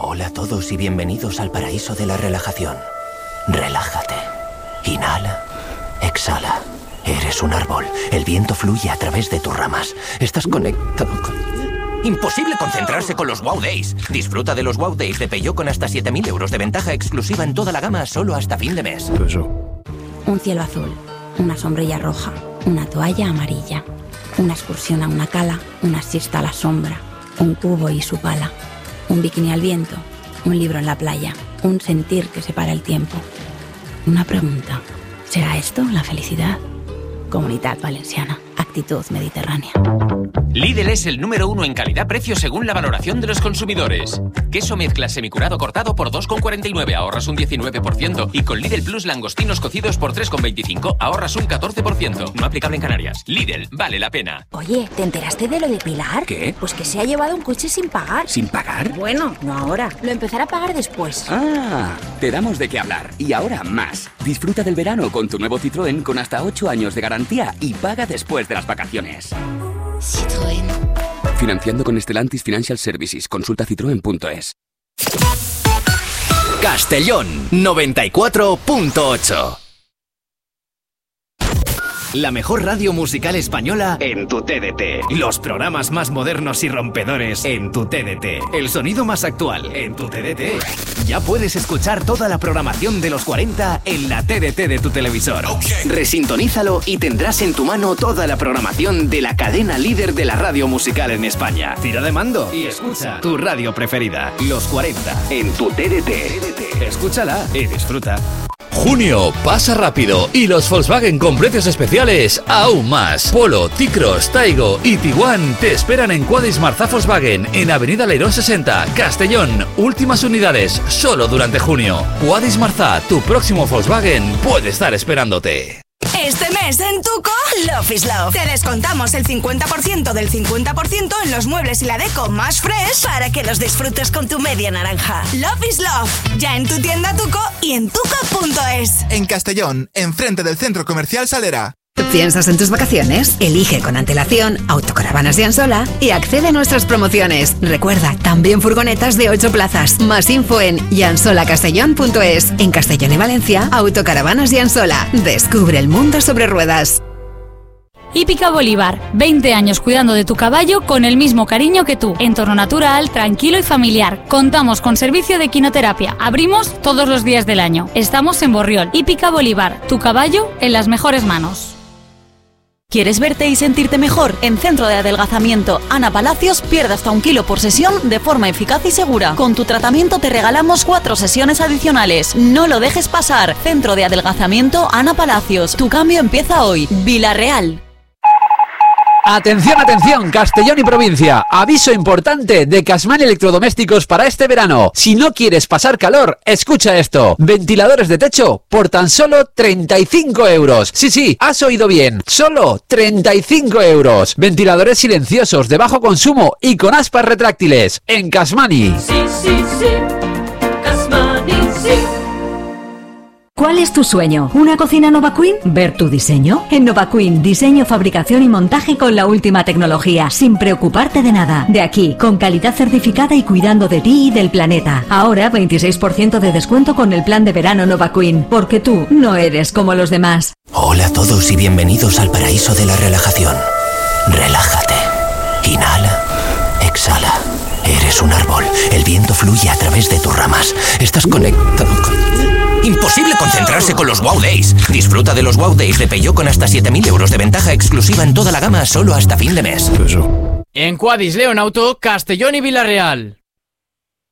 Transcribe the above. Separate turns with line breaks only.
Hola a todos y bienvenidos al paraíso de la relajación. Relájate. Inhala. Exhala. Eres un árbol. El viento fluye a través de tus ramas. Estás conectado con... Imposible concentrarse con los Wow Days. Disfruta de los Wow Days de Peugeot con hasta 7.000 euros de ventaja exclusiva en toda la gama solo hasta fin de mes.
Un cielo azul, una sombrilla roja, una toalla amarilla, una excursión a una cala, una siesta a la sombra, un cubo y su pala, un bikini al viento, un libro en la playa, un sentir que separa el tiempo. Una pregunta, ¿será esto la felicidad? Comunitat Valenciana, actitud mediterránea.
Lidl es el número 1 en calidad-precio según la valoración de los consumidores. Queso mezcla semicurado cortado por 2,49, ahorras un 19%. Y con Lidl Plus langostinos cocidos por 3,25, ahorras un 14%. No aplicable en Canarias. Lidl, vale la pena.
Oye, ¿te enteraste de lo de Pilar?
¿Qué?
Pues que se ha llevado un coche sin pagar.
¿Sin pagar?
Bueno, no ahora. Lo empezará a pagar después.
Ah, te damos de qué hablar. Y ahora más. Disfruta del verano con tu nuevo Citroën con hasta 8 años de garantía y paga después de las vacaciones.
Citroën.
Financiando con Stellantis Financial Services. Consulta citroen.es.
Castellón 94.8. La mejor radio musical española en tu TDT. Los programas más modernos y rompedores en tu TDT. El sonido más actual en tu TDT. Ya puedes escuchar toda la programación de los 40 en la TDT de tu televisor. Resintonízalo y tendrás en tu mano toda la programación de la cadena líder de la radio musical en España. Tira de mando y escucha tu radio preferida. Los 40 en tu TDT. Escúchala y disfruta.
Junio pasa rápido y los Volkswagen con precios especiales aún más. Polo, T-Cross, Taigo y Tiguan te esperan en Quadis Marzá Volkswagen en Avenida Leirón 60, Castellón. Últimas unidades solo durante junio. Quadis Marzá, tu próximo Volkswagen puede estar esperándote.
Este mes en Tuco, Love is Love. Te descontamos el 50% del 50% en los muebles y la deco más fresh para que los disfrutes con tu media naranja. Love is Love. Ya en tu tienda Tuco y en tuco.es.
En Castellón, enfrente del Centro Comercial Salera.
¿Piensas en tus vacaciones? Elige con antelación Autocaravanas Llansola y accede a nuestras promociones. Recuerda, también furgonetas de 8 plazas. Más info en llansola-castellón.es. En Castellón y Valencia, Autocaravanas Llansola. Descubre el mundo sobre ruedas.
Hípica Bolívar, 20 años cuidando de tu caballo con el mismo cariño que tú. Entorno natural, tranquilo y familiar. Contamos con servicio de equinoterapia. Abrimos todos los días del año. Estamos en Borriol. Hípica Bolívar, tu caballo en las mejores manos.
¿Quieres verte y sentirte mejor? En Centro de Adelgazamiento Ana Palacios pierde hasta 1 kilo por sesión de forma eficaz y segura. Con tu tratamiento te regalamos 4 sesiones adicionales. No lo dejes pasar. Centro de Adelgazamiento Ana Palacios. Tu cambio empieza hoy. Vilarreal.
Atención, atención, Castellón y provincia. Aviso importante de Casman Electrodomésticos para este verano. Si no quieres pasar calor, escucha esto. Ventiladores de techo por tan solo 35 euros. Sí, has oído bien. Solo 35 euros. Ventiladores silenciosos de bajo consumo y con aspas retráctiles. En Casmani.
Sí. Casmani, sí.
¿Cuál es tu sueño? ¿Una cocina Nova Queen? ¿Ver tu diseño? En Nova Queen, diseño, fabricación y montaje con la última tecnología, sin preocuparte de nada. De aquí, con calidad certificada y cuidando de ti y del planeta. Ahora, 26% de descuento con el plan de verano Nova Queen, porque tú no eres como los demás.
Hola a todos y bienvenidos al paraíso de la relajación. Relájate. Inhala. Exhala. Eres un árbol. El viento fluye a través de tus ramas. Estás conectado con... Imposible concentrarse con los Wow Days. Disfruta de los Wow Days de Peugeot con hasta 7.000 euros de ventaja exclusiva en toda la gama solo hasta fin de mes.
En Quadis León Auto, Castellón y Vilarreal.